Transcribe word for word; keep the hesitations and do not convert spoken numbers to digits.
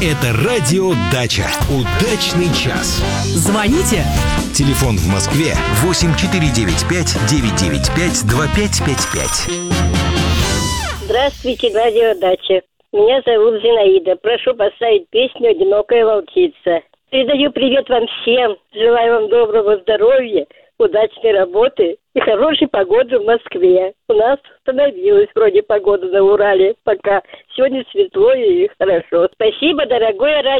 Это радио «Дача». Удачный час. Звоните. Телефон в Москве восемь четыре девять пять девять девять пять два пять пять пять. Здравствуйте, радио «Дача». Меня зовут Зинаида. Прошу поставить песню «Одинокая волчица». Передаю привет вам всем. Желаю вам доброго здоровья, удачной работы и хорошей погоды в Москве. У нас становилась вроде погода на Урале пока. Сегодня светло и хорошо. Спасибо, дорогое радио.